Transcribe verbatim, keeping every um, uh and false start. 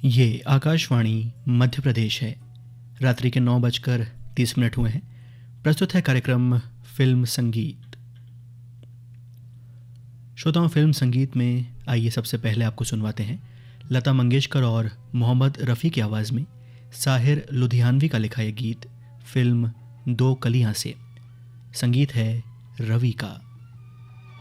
ये आकाशवाणी मध्य प्रदेश है। रात्रि के नौ बजकर तीस मिनट हुए हैं। प्रस्तुत है कार्यक्रम फिल्म संगीत। श्रोताओं, फिल्म संगीत में आइए सबसे पहले आपको सुनवाते हैं लता मंगेशकर और मोहम्मद रफ़ी की आवाज़ में साहिर लुधियानवी का लिखा यह गीत फिल्म दो कलियां से। संगीत है रवि का।